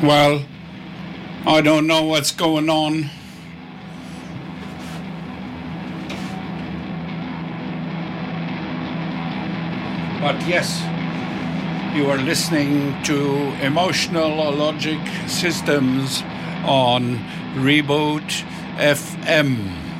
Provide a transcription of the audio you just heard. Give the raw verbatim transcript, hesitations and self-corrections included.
Well, I don't know what's going on. But yes, you are listening to Emotional Logic Systems on Reboot F M.